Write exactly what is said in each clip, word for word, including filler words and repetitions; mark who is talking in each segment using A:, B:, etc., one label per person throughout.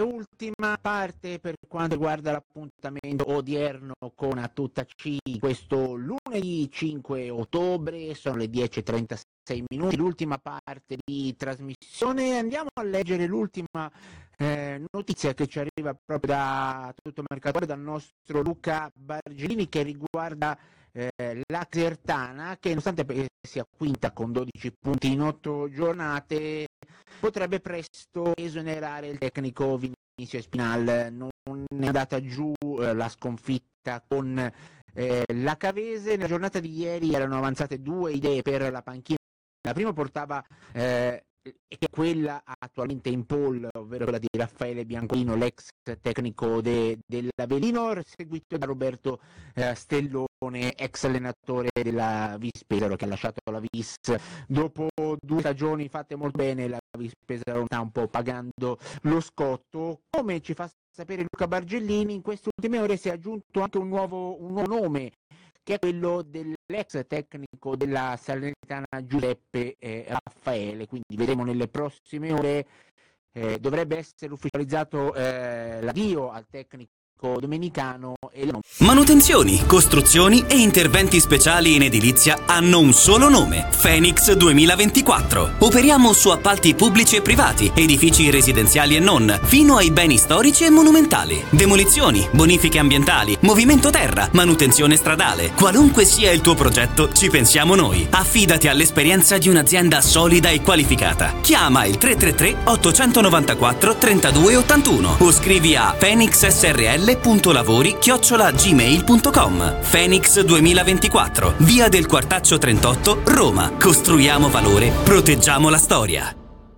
A: ultima parte per quanto riguarda l'appuntamento odierno con A Tutta C, questo lunedì cinque ottobre, sono le dieci e trentasei minuti, l'ultima parte di trasmissione. Andiamo a leggere l'ultima eh, notizia che ci arriva proprio da tutto Mercatore, dal nostro Luca Bargelini, che riguarda eh, la Xertana, che nonostante sia quinta con dodici punti in otto giornate, potrebbe presto esonerare il tecnico Vinicio Espinal. Non è andata giù eh, la sconfitta con eh, la Cavese. Nella giornata di ieri erano avanzate due idee per la panchina. La prima portava eh, è quella attualmente in pole, ovvero quella di Raffaele Biancolino, l'ex tecnico de, dell'Avellino, seguito da Roberto eh, Stellone, ex allenatore della Vis Pesaro, che ha lasciato la Vis dopo due stagioni fatte molto bene. La Vis Pesaro sta un po' pagando lo scotto. Come ci fa sapere Luca Bargellini, in queste ultime ore si è aggiunto anche un nuovo, un nuovo nome, che è quello dell'ex tecnico della Salernitana Giuseppe eh, Raffaele. Quindi vedremo nelle prossime ore, eh, dovrebbe essere ufficializzato eh, l'addio al tecnico domenicano. E la...
B: Manutenzioni, costruzioni e interventi speciali in edilizia hanno un solo nome: Phoenix duemilaventiquattro. Operiamo su appalti pubblici e privati, edifici residenziali e non, fino ai beni storici e monumentali, demolizioni, bonifiche ambientali, movimento terra, manutenzione stradale. Qualunque sia il tuo progetto, ci pensiamo noi. Affidati all'esperienza di un'azienda solida e qualificata. Chiama il tre tre tre otto nove quattro tre due otto uno o scrivi a phoenix s r l punto lavori chiocciola gmail punto com. Phoenix duemilaventiquattro, via del Quartaccio trentotto, Roma. Costruiamo valore, proteggiamo la storia.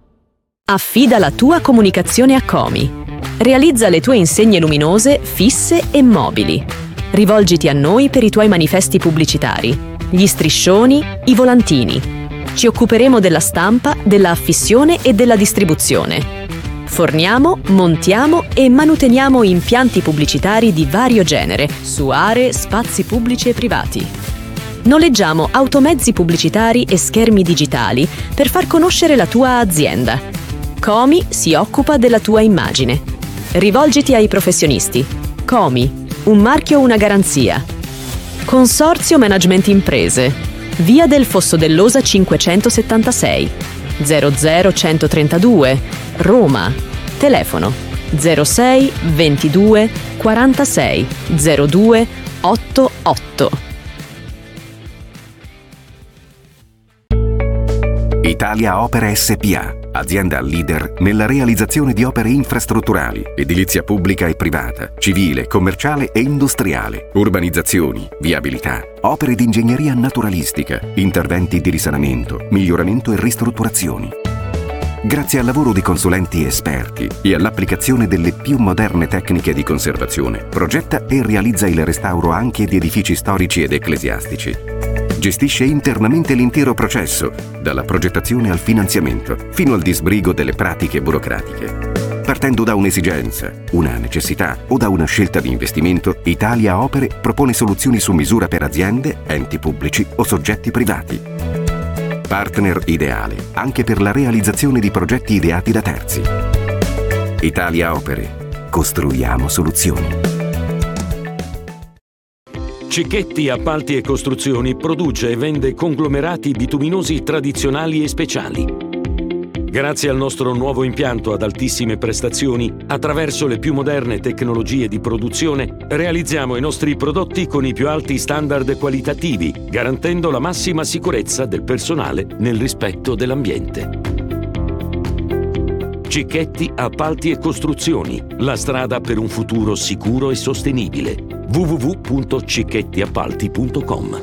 C: Affida la tua comunicazione a Comi. Realizza le tue insegne luminose, fisse e mobili. Rivolgiti a noi per i tuoi manifesti pubblicitari, gli striscioni, i volantini. Ci occuperemo della stampa, della affissione e della distribuzione. Forniamo, montiamo e manuteniamo impianti pubblicitari di vario genere su aree, spazi pubblici e privati. Noleggiamo automezzi pubblicitari e schermi digitali per far conoscere la tua azienda. Comi si occupa della tua immagine. Rivolgiti ai professionisti. Comi, un marchio, una garanzia. Consorzio Management Imprese, via del Fosso dell'Osa cinquecentosettantasei, zero zero centotrentadue, Roma. Telefono zero sei ventidue quarantasei zero due ottantotto.
D: Italia Opere S P A, azienda leader nella realizzazione di opere infrastrutturali, edilizia pubblica e privata, civile, commerciale e industriale, urbanizzazioni, viabilità, opere di ingegneria naturalistica, interventi di risanamento, miglioramento e ristrutturazioni. Grazie al lavoro di consulenti esperti e all'applicazione delle più moderne tecniche di conservazione, progetta e realizza il restauro anche di edifici storici ed ecclesiastici. Gestisce internamente l'intero processo, dalla progettazione al finanziamento, fino al disbrigo delle pratiche burocratiche. Partendo da un'esigenza, una necessità o da una scelta di investimento, Italia Opere propone soluzioni su misura per aziende, enti pubblici o soggetti privati. Partner ideale anche per la realizzazione di progetti ideati da terzi. Italia Opere. Costruiamo soluzioni.
E: Cicchetti Appalti e Costruzioni produce e vende conglomerati bituminosi tradizionali e speciali. Grazie al nostro nuovo impianto ad altissime prestazioni, attraverso le più moderne tecnologie di produzione, realizziamo i nostri prodotti con i più alti standard qualitativi, garantendo la massima sicurezza del personale nel rispetto dell'ambiente. Cicchetti Appalti e Costruzioni, la strada per un futuro sicuro e sostenibile. w w w punto cicchetti appalti punto com.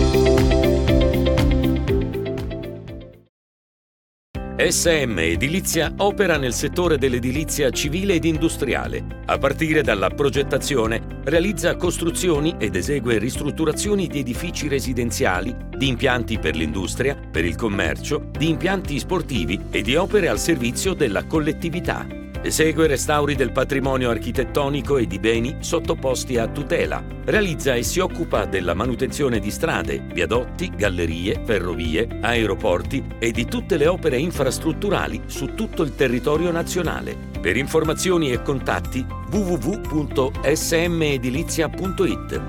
E: S M Edilizia opera nel settore dell'edilizia civile ed industriale. A partire dalla progettazione, realizza costruzioni ed esegue ristrutturazioni di edifici residenziali, di impianti per l'industria, per il commercio, di impianti sportivi e di opere al servizio della collettività. Esegue restauri del patrimonio architettonico e di beni sottoposti a tutela. Realizza e si occupa della manutenzione di strade, viadotti, gallerie, ferrovie, aeroporti e di tutte le opere infrastrutturali su tutto il territorio nazionale. Per informazioni e contatti w w w punto s m edilizia punto i t.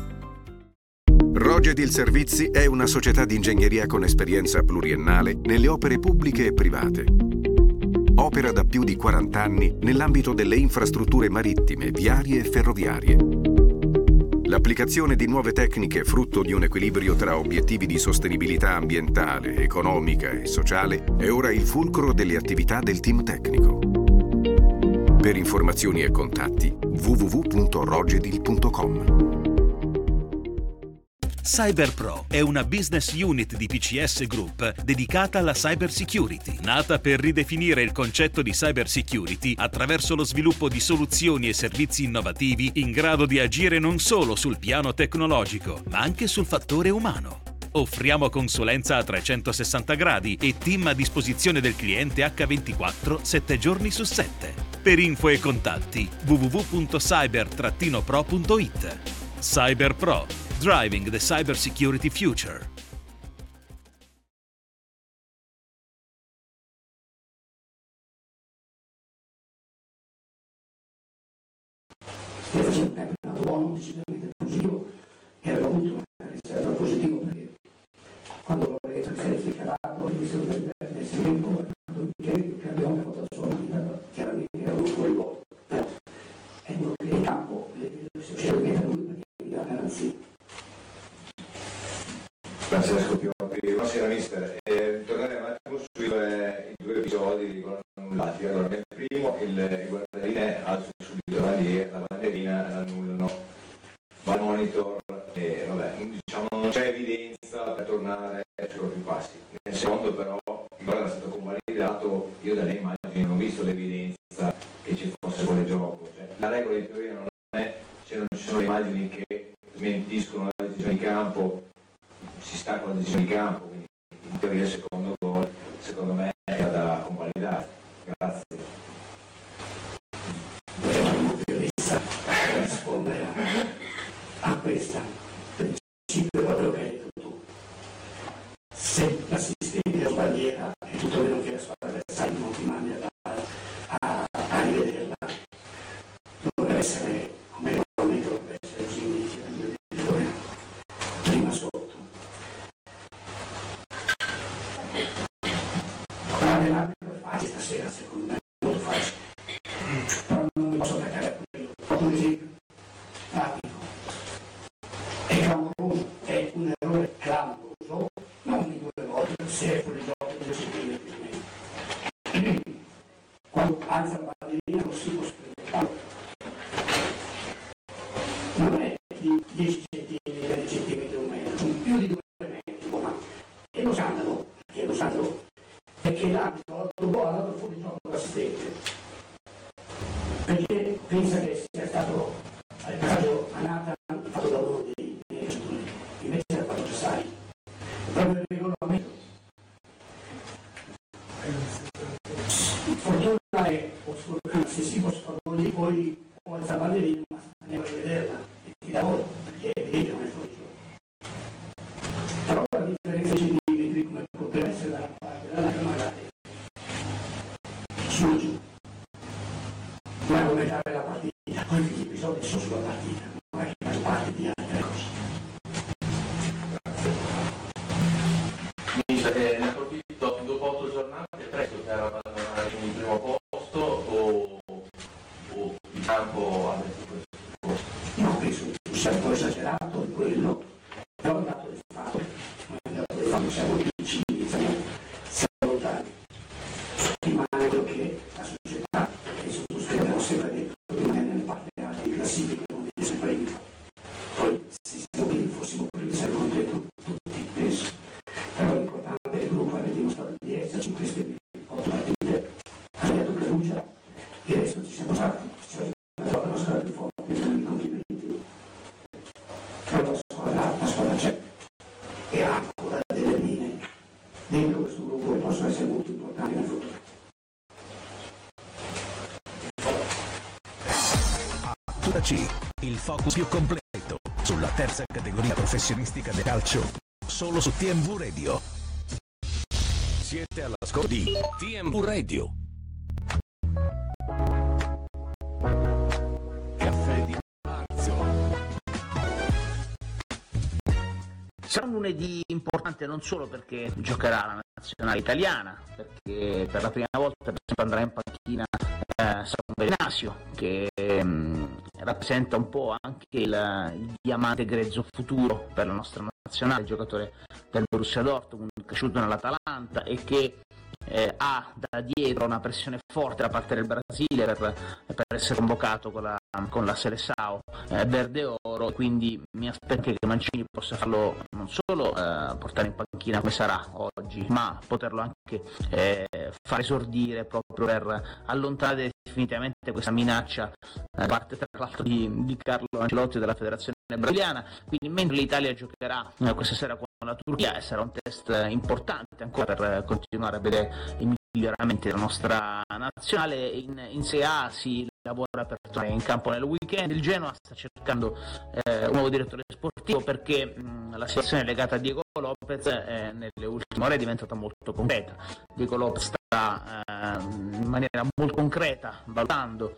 D: Rogedil Servizi è una società di ingegneria con esperienza pluriennale nelle opere pubbliche e private. Opera da più di quaranta anni nell'ambito delle infrastrutture marittime, viarie e ferroviarie. L'applicazione di nuove tecniche frutto di un equilibrio tra obiettivi di sostenibilità ambientale, economica e sociale è ora il fulcro delle attività del team tecnico. Per informazioni e contatti w w w punto rogedil punto com.
F: CyberPro è una business unit di P C S Group dedicata alla cyber security, nata per ridefinire il concetto di cyber security attraverso lo sviluppo di soluzioni e servizi innovativi in grado di agire non solo sul piano tecnologico, ma anche sul fattore umano. Offriamo consulenza a trecentosessanta gradi e team a disposizione del cliente acca ventiquattro, sette giorni su sette. Per info e contatti w w w punto cyber pro punto i t. CyberPro. Driving the Cyber Security Future.
G: Stai facendo un campionato buono, decisamente positivo, e avevo avuto un risultato positivo perché quando ho letto il certificato, ho visto del tempo, che abbiamo fatto la sua vita, chiaramente era uno fuori luogo. È uno che in campo, se c'è lui perché mi dà garanzia.
H: Francesco Pioppi, buonasera mister. Eh, tornare un attimo sui eh, due episodi di gol annullati. Allora, nel primo il, il guardaline alza subito la lì, la bandierina l'annullano, va al monitor e vabbè, diciamo non c'è evidenza per tornare sui propri passi. Nel secondo però il gol era stato convalidato, io dalle immagini non ho visto l'evidenza che ci fosse quale gioco. Cioè, la regola di teoria non è, cioè non ci sono immagini che smentiscono la decisione di campo, si sta con la decisione di campo, quindi in teoria il secondo gol secondo me era da convalidare. Grazie.
G: Volevamo più vista rispondere a questa principio quello che hai detto tu. Se l'assistente o bandiera è tutto quello che la squadra avversaria non ti mandi a, a, a rivederla, dovrebbe essere come normalmente dovrebbe essere così inizio del giocatore prima sotto. Facile stasera, secondo me è molto facile, però non mi posso attaccare a quello. Proprio un esempio pratico. È clamoroso, è un errore clamoroso, non di due volte, se è fuori gioco di due centimetri. Quando alza la bandierina non si può sperimentare. Non è di dieci centimetri, venti centimetri o meno, sono più di due metri, ma è lo scandalo, perché lo scandalo perché l'arbitro dopo ha dato fuori gioco l'assistente, perché pensa che sia stato al caso a Nathan fatto da uno dei giocatori, invece era fatto Cesari, proprio il regolamento. Fortuna è, se si può sfavore, poi può alzare la bandierina, ma andiamo a rivederla e ti lavoro, perché è evidente non è fuori gioco. Però la differenza di centimetri come potrebbe essere dalla parte dall'altra magari su giù. Ma non è dare la partita, poi gli episodi sono sulla partita, non è che fanno parte di altre cose.
I: Mister, ne approfitto dopo otto giornate, è presto per abbandonare il primo posto o, o il campo avresti questo posto?
G: No, penso che sia un po' esagerato di quello, però è un dato di fatto, ma è un dato di fatto, siamo vicini, siamo, siamo lontani. Rimane quello che la società, che sottoscrive, abbiamo sempre detto, rimane nelle parti alte di classifica, non deve sempre in. Poi se siamo primi, fossimo primi, saremmo contenti tutti, penso. Però l'importante è che il gruppo abbia dimostrato di esserci in queste otto partite, ha sbagliato Perugia, e adesso ci siamo stati, cioè la nostra di forte, i complimenti. Però la squadra, la squadra c'è e ha ancora delle linee dentro questo gruppo che possono essere molto importanti nel futuro.
J: Cultura C, il focus più completo sulla terza categoria professionistica del calcio, solo su T M V Radio. Siete all'ascolto di T M V Radio. Caffè di marzo.
A: Sarà un lunedì importante non solo perché giocherà la nazionale italiana, perché per la prima volta per esempio andrà in panchina eh, Samuel Ignacio, che mh, rappresenta un po' anche il, il diamante grezzo futuro per la nostra nazionale, il giocatore del Borussia Dortmund, cresciuto nell'Atalanta e che eh, ha da dietro una pressione forte da parte del Brasile per, per essere convocato con la, con la Seleção eh, verde oro, quindi mi aspetto che Mancini possa farlo non solo eh, portare in panchina come sarà oggi, ma poterlo anche eh, far esordire proprio per allontanare definitivamente questa minaccia da eh, parte tra l'altro di, di Carlo Ancelotti della federazione brasiliana. Quindi mentre l'Italia giocherà eh, questa sera con la Turchia, e sarà un test importante ancora per continuare a vedere i miglioramenti della nostra nazionale, in, in Serie A si lavora per tornare in campo nel weekend. Il Genoa sta cercando eh, un nuovo direttore sportivo perché mh, la situazione legata a Diego Lopez eh, nelle ultime ore è diventata molto concreta. Diego Lopez sta eh, in maniera molto concreta valutando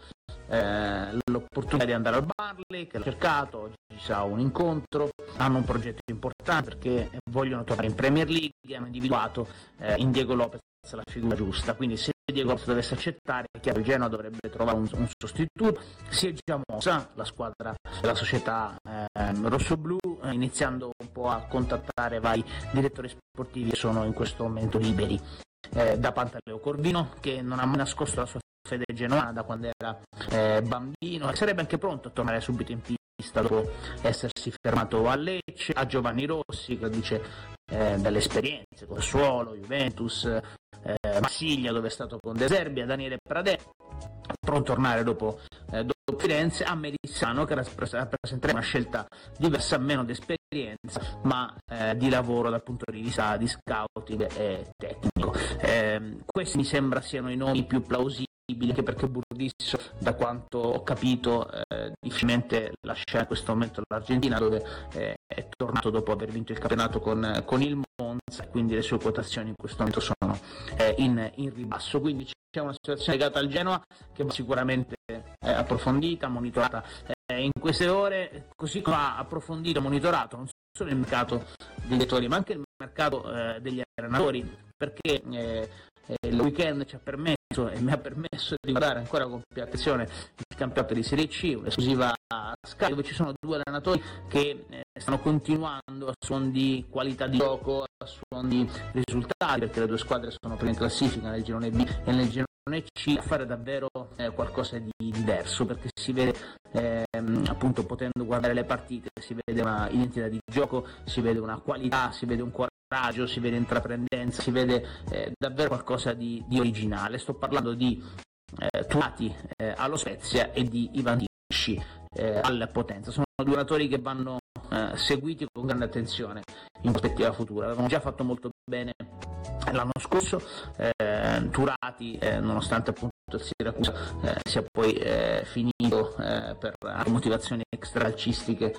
A: eh, l'opportunità di andare al Burnley, che l'ha cercato. Oggi ci sarà un incontro, hanno un progetto importante perché vogliono tornare in Premier League e hanno individuato eh, in Diego Lopez la figura giusta. Quindi se Diego Lopez dovesse accettare, è chiaro che il Genoa dovrebbe trovare un, un sostituto. Si è già mossa la squadra della società eh, rossoblù, eh, iniziando un po' a contattare vari direttori sportivi che sono in questo momento liberi, eh, da Pantaleo Corvino, che non ha mai nascosto la sua fede genoana da quando era eh, bambino e sarebbe anche pronto a tornare subito in pista dopo essersi fermato a Lecce, a Giovanni Rossi, che dice eh, dalle esperienze con Sassuolo, Juventus, eh, Marsiglia dove è stato con De Zerbi, a Daniele Pradè, pronto a tornare dopo, eh, dopo Firenze, a Melissano, che rappresenterebbe una scelta diversa, meno di esperienza ma eh, di lavoro dal punto di vista di scouting e tecnico. Eh, questi mi sembra siano i nomi più plausibili, anche perché Burdisso, da quanto ho capito, eh, difficilmente lascia in questo momento l'Argentina, dove eh, è tornato dopo aver vinto il campionato con, con il Monza, quindi le sue quotazioni in questo momento sono eh, in, in ribasso. Quindi c'è una situazione legata al Genoa che va sicuramente eh, approfondita, monitorata eh, in queste ore, così come va approfondito e monitorato non solo il mercato degli giocatori ma anche il mercato eh, degli allenatori, perché eh, eh, il weekend ci ha permesso e mi ha permesso di guardare ancora con più attenzione il campionato di Serie C, un'esclusiva a Sky, dove ci sono due allenatori che eh, stanno continuando a suon di qualità di gioco, a suon di risultati, perché le due squadre sono prime in classifica nel girone B e nel girone C, a fare davvero eh, qualcosa di diverso, perché si vede eh, appunto, potendo guardare le partite, si vede una identità di gioco, si vede una qualità, si vede un coraggio, si vede intraprendenza, si vede eh, davvero qualcosa di, di originale. Sto parlando di eh, Turati eh, allo Spezia e di Ivan Tisci eh, alla Potenza. Sono due giocatori che vanno eh, seguiti con grande attenzione in prospettiva futura. Avevano già fatto molto bene l'anno scorso, eh, Turati eh, nonostante appunto il Siracusa eh, sia poi eh, finito eh, per motivazioni extracalcistiche,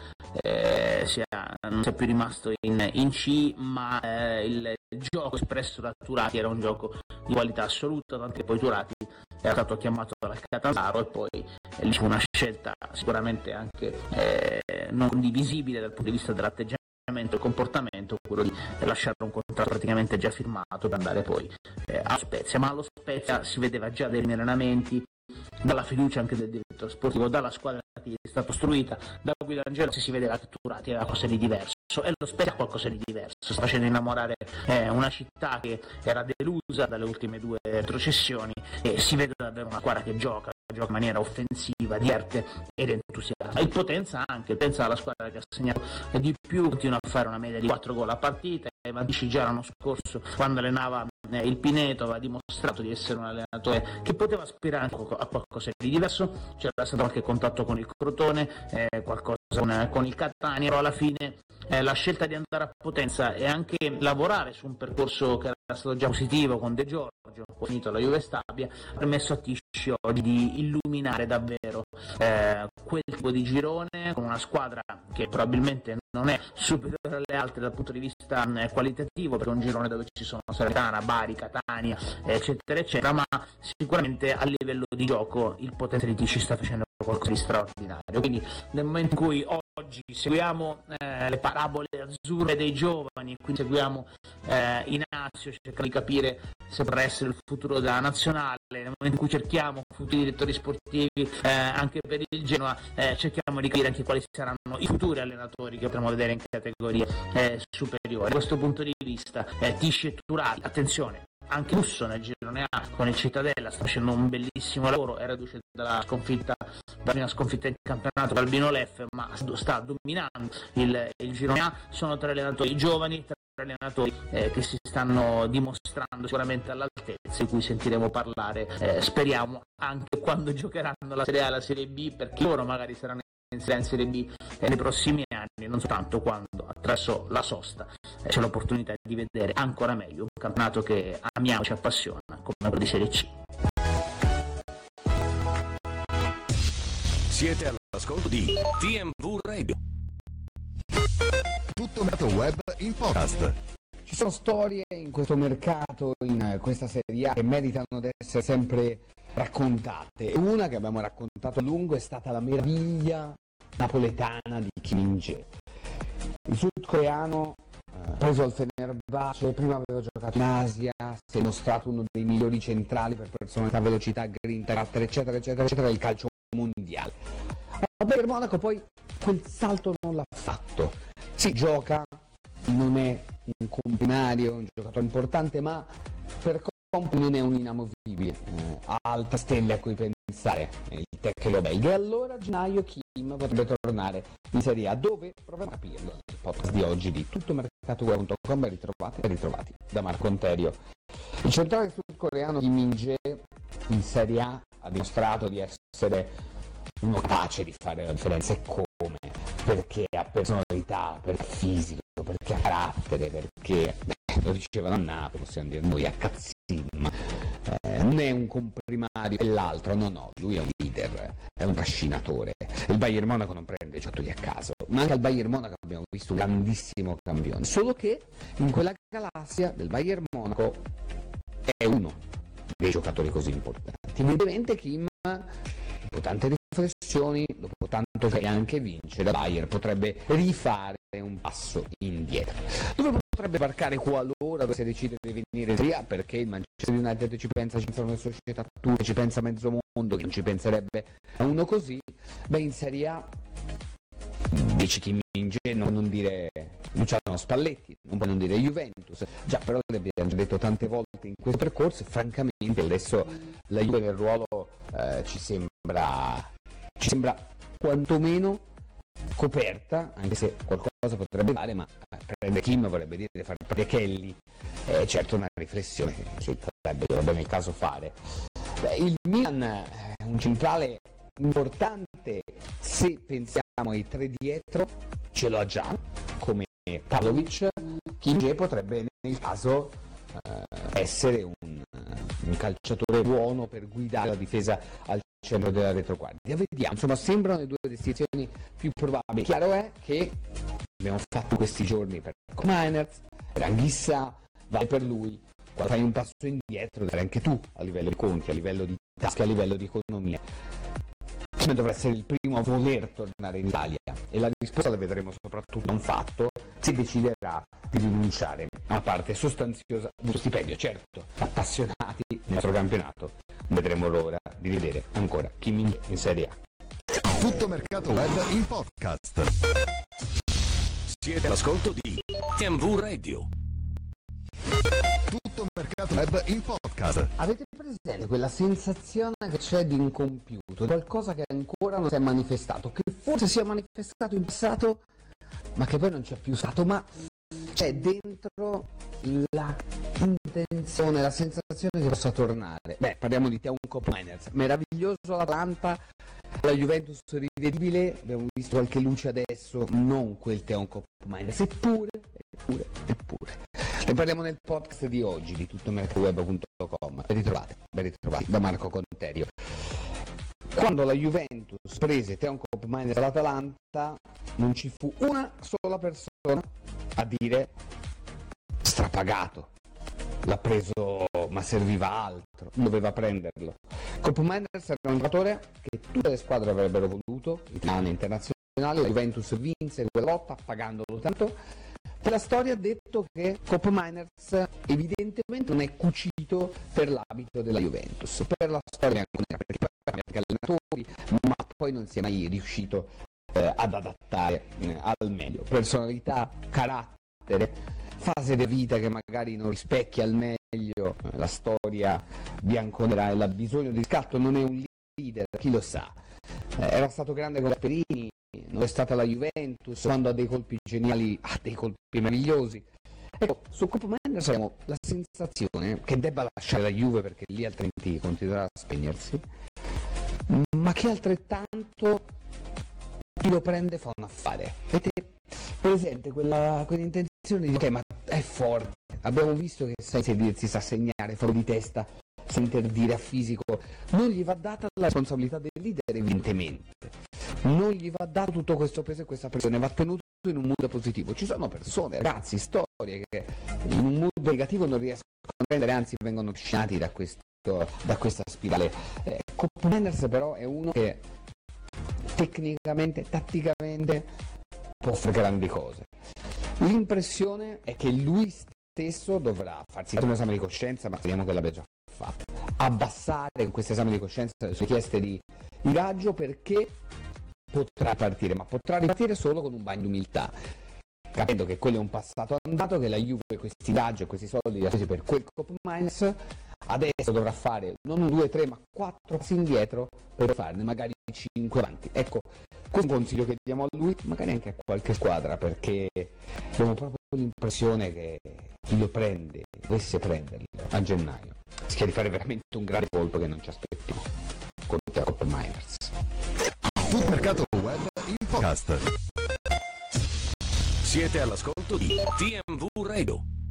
A: eh, sia, non sia più rimasto in, in C, ma eh, il gioco espresso da Turati era un gioco di qualità assoluta, tanto che poi Turati era stato chiamato dal Catanzaro e poi eh, lì fu una scelta sicuramente anche eh, non condivisibile dal punto di vista dell'atteggiamento e comportamento, quello di lasciare un contratto praticamente già firmato per andare poi eh, allo Spezia. Ma allo Spezia si vedeva già dei allenamenti, dalla fiducia anche del direttore sportivo, dalla squadra che è stata costruita da Guido Angelo, si vedeva che Turati era qualcosa di diverso e lo Spezia qualcosa di diverso, sta facendo innamorare eh, una città che era delusa dalle ultime due retrocessioni, e si vede davvero una squadra che gioca gioca in maniera offensiva, diverte ed entusiasta. Il Potenza anche, pensa alla squadra che ha segnato di più, continua a fare una media di quattro gol a partita. Evan Tisci già l'anno scorso, quando allenava eh, il Pineto, aveva dimostrato di essere un allenatore che poteva aspirare a qualcosa di diverso. C'era stato anche contatto con il Crotone, eh, qualcosa con, con il Catania, però alla fine eh, la scelta di andare a Potenza e anche lavorare su un percorso che era stato già positivo con De Giorgio, finito la Juve Stabia, ha permesso a Tisci oggi di illuminare davvero eh, quel tipo di girone con una squadra che probabilmente non è superiore alle altre dal punto di vista eh, qualitativo, perché è un girone dove ci sono Salernitana, Bari, Catania, eccetera eccetera, ma sicuramente a livello di gioco il potente di Tisci sta facendo qualcosa di straordinario. Quindi nel momento in cui oggi seguiamo eh, le parabole azzurre dei giovani, quindi seguiamo eh, Inazio, cercando di capire se potrà essere il futuro della nazionale, nel momento in cui cerchiamo futuri direttori sportivi eh, anche per il Genoa, eh, cerchiamo di capire anche quali saranno i futuri allenatori che potremo vedere in categorie eh, superiori. Da questo punto di vista eh, Tisci e Turati, attenzione, anche Musso nel girone A con il Cittadella sta facendo un bellissimo lavoro, è reduce dalla sconfitta, da una sconfitta in campionato dal Albino Leffe, ma sta dominando il, il girone A. Sono tre allenatori giovani, tre allenatori eh, che si stanno dimostrando sicuramente all'altezza, di cui sentiremo parlare, eh, speriamo, anche quando giocheranno la Serie A e la Serie B, perché loro magari saranno in Serie B eh, nei prossimi anni, non soltanto quando attraverso la sosta eh, c'è l'opportunità di vedere ancora meglio un campionato che amiamo e ci appassiona come quello di Serie C.
J: Siete all'ascolto di T M V Radio. Tutto mercato web in podcast.
K: Ci sono storie in questo mercato, in questa Serie A, che meritano di essere sempre raccontate. Una che abbiamo raccontato a lungo è stata la meraviglia napoletana di Kim Min-jae. Il sudcoreano ha eh, preso al Fenerbahce, prima aveva giocato in Asia, si è mostrato uno dei migliori centrali per personalità, velocità, grinta, carattere, eccetera, eccetera, eccetera, del calcio mondiale. Ma Bayern Monaco poi quel salto non l'ha fatto. Si gioca, non è un comprimario, un giocatore importante, ma per compito non è un inamovibile, eh, ha altre stelle a cui pensare, il tecnico belga. E allora a gennaio Kim potrebbe tornare in Serie A, dove proviamo a capirlo. Il podcast di oggi di tuttomercatoweb punto com, ritrovati e ritrovati da Marco Onterio. Il centrale sudcoreano Kim Min-jae in Serie A ha dimostrato di essere uno capace di fare la differenza. E come? Perché ha personalità, perché ha fisico, perché ha carattere, perché, beh, lo dicevano a Napoli, possiamo dire noi, a Cazzim, eh, non è un comprimario e l'altro, no no, lui è un leader, è un trascinatore. Il Bayern Monaco non prende giocatori a caso, ma anche al Bayern Monaco abbiamo visto un grandissimo campione, solo che in quella galassia del Bayern Monaco è uno dei giocatori così importanti. Evidentemente Kim, dopo tante riflessioni, dopo tanto che anche vincere, il Bayern potrebbe rifare un passo indietro, dove potrebbe varcare qualora si decide di venire in Serie A, perché il Manchester United ci pensa, ci pensano le società tutte, ci pensa mezzo mondo, che non ci penserebbe a uno così. Beh, in Serie A dici Kim Min-jae, non, non dire Luciano Spalletti, non puoi non dire Juventus, già, però l'abbiamo già detto tante volte in questo percorso, e francamente adesso la Juve nel ruolo eh, ci sembra ci sembra quantomeno coperta, anche se qualcosa potrebbe fare, ma prendere Kim vorrebbe dire fare perché Kelly è certo una riflessione che potrebbe, dovrebbe nel caso fare. Beh, il Milan è un centrale importante, se pensiamo ai tre dietro ce l'ha già, come Pavlovic. Kim Min-jae potrebbe nel caso eh, essere un, un calciatore buono per guidare la difesa al centro della retroguardia. Vediamo, insomma, sembrano le due destinazioni più probabili. Chiaro è che abbiamo fatto questi giorni per Mainers, per Anghissà, vai per lui, quando fai un passo indietro dai anche tu a livello di conti, a livello di tasche, a livello di economia. Come dovrà essere il primo a voler tornare in Italia, e la risposta la vedremo soprattutto da un fatto: si deciderà di rinunciare a una parte sostanziosa dello stipendio. Certo, appassionati del nostro campionato, vedremo l'ora di vedere ancora Kim Min-jae in Serie A.
J: Tutto mercato web in podcast. Siete all'ascolto di T M V Radio. Tutto mercato web in podcast.
K: Avete presente quella sensazione che c'è di incompiuto, qualcosa che ancora non si è manifestato, che forse si è manifestato in passato, ma che poi non c'è più stato, ma c'è dentro la intenzione, la sensazione che possa tornare? Beh, parliamo di Teun Miners, meraviglioso l'Atalanta, la Juventus rivedibile, abbiamo visto qualche luce adesso, non quel Teun Miners, eppure, eppure, eppure. Ne parliamo nel podcast di oggi di tuttomercatoweb punto com. Ben ritrovati, ben ritrovati da Marco Conterio. Quando la Juventus prese Theo Koopmeiners dall'Atalanta non ci fu una sola persona a dire strapagato, l'ha preso ma serviva altro, doveva prenderlo. Koopmeiners era un giocatore che tutte le squadre avrebbero voluto, italiane e internazionali. La Juventus vinse quella lotta pagandolo tanto. Per la storia ha detto che Koopmeiners evidentemente non è cucito per l'abito della Juventus, per la storia perché allenatori, ma poi non si è mai riuscito eh, ad adattare eh, al meglio. Personalità, carattere, fase di vita che magari non rispecchia al meglio eh, la storia bianconera e l'ha bisogno di scatto. Non è un leader, chi lo sa. Eh, era stato grande con Gasperini, non è stata la Juventus, quando ha dei colpi geniali ha dei colpi meravigliosi. Ecco, su Koopmeiners abbiamo la sensazione che debba lasciare la Juve perché lì altrimenti continuerà a spegnersi, ma che altrettanto chi lo prende fa un affare. Avete presente quella, quell'intenzione di ok, ma è forte, abbiamo visto che sa inserirsi, sa segnare fuori di testa, sa interdire a fisico, non gli va data la responsabilità del leader evidentemente, non gli va dato tutto questo peso e questa pressione, va tenuto in un mood positivo. Ci sono persone, ragazzi, storie che in un mood negativo non riescono a prendere, anzi vengono scinati da questo da questa spirale. eh, Koopmeiners però è uno che tecnicamente, tatticamente può fare grandi cose. L'impressione è che lui stesso dovrà farsi un esame di coscienza, ma speriamo che l'abbia già fatto, abbassare in questo esame di coscienza le sue richieste di ingaggio, perché potrà partire, ma potrà ripartire solo con un bagno di umiltà, capendo che quello è un passato andato, che la Juve questi ingaggi e questi soldi li ha presi per quel Koopmeiners. Adesso dovrà fare non un due tre ma quattro passi indietro per farne magari cinque avanti. Ecco, questo è un consiglio che diamo a lui, magari anche a qualche squadra, perché abbiamo proprio l'impressione che chi lo prende, dovesse prenderlo a gennaio, rischia di fare veramente un grande colpo che non ci aspettiamo con Theo Koopmeiners.
J: Tutto mercato web in podcast. Siete all'ascolto di T M V Radio.